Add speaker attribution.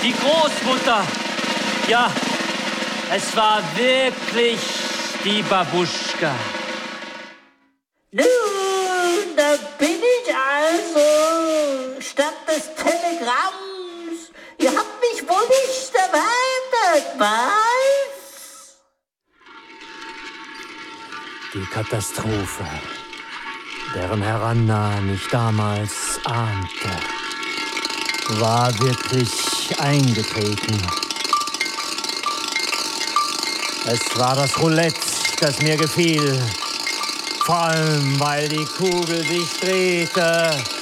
Speaker 1: die Großmutter. Ja, es war wirklich die Babuschka.
Speaker 2: Nun, da bin ich also, statt des Telegramms. Ihr habt mich wohl nicht erwartet, was?
Speaker 1: Die Katastrophe, deren Herannahen ich damals ahnte, war wirklich eingetreten. Es war das Roulette, das mir gefiel, vor allem weil die Kugel sich drehte